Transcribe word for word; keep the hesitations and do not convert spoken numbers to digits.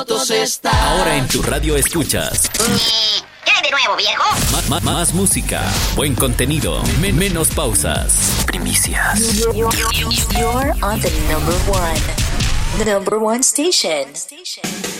Ahora en tu radio escuchas. ¿Qué hay de nuevo, viejo? Más, más, más música, buen contenido, men- menos pausas, primicias. You're, you're on the number one. The number one station.